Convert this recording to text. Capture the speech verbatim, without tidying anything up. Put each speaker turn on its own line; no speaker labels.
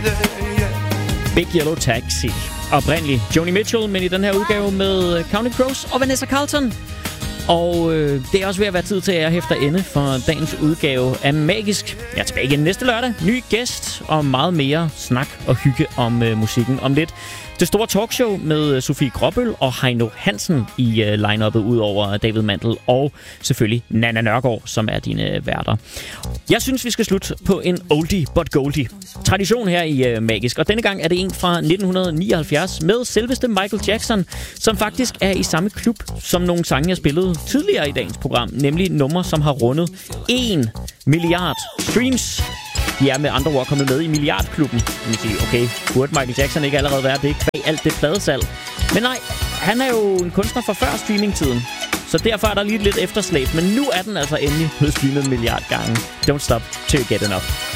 Big Yellow Taxi. Oprindeligt Joni Mitchell, men i den her udgave med Counting Crows og Vanessa Carlton. Og øh, det er også ved at være tid til, at jeg hæfter ende for dagens udgave af Magisk. Jeg er tilbage igen næste lørdag. Ny gæst og meget mere snak og hygge om øh, musikken om lidt. Det store talkshow med Sofie Gråbøl og Heino Hansen i øh, line-uppet, ud over David Mandel og selvfølgelig Nana Nørgaard, som er dine værter. Jeg synes, vi skal slutte på en oldie but goldie. Tradition her i øh, Magisk, og denne gang er det en fra nitten nioghalvfjerds med selveste Michael Jackson, som faktisk er i samme klub som nogle sange, jeg spillede tidligere i dagens program, nemlig numre, som har rundet en milliard streams. De er med andre ord kommet med i milliardklubben. Man kan sige, okay, burde Michael Jackson ikke allerede være det, kvæg alt det pladesalg? Men nej, han er jo en kunstner fra før streamingtiden, så derfor er der lige lidt efterslæb, men nu er den altså endelig blevet streamet en milliard gange. Don't stop till you get enough.